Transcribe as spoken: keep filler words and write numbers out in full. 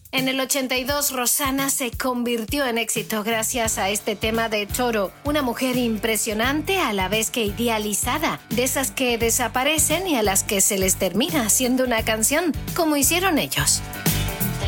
En el ochenta y dos, Rosana se convirtió en éxito gracias a este tema de Toro, una mujer impresionante a la vez que idealizada, de esas que desaparecen y a las que se les termina haciendo una canción, como hicieron ellos.